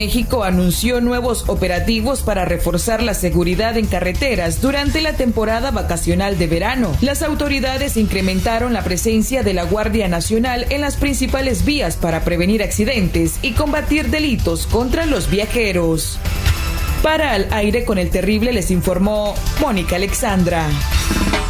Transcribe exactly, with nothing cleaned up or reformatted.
México anunció nuevos operativos para reforzar la seguridad en carreteras durante la temporada vacacional de verano. Las autoridades incrementaron la presencia de la Guardia Nacional en las principales vías para prevenir accidentes y combatir delitos contra los viajeros. Para Al Aire con el Terrible les informó Mónica Alexandra.